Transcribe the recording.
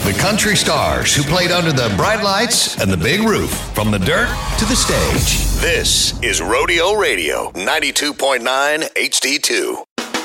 The country stars who played under the bright lights and the big roof, from the dirt to the stage. This is Rodeo Radio, 92.9 HD2.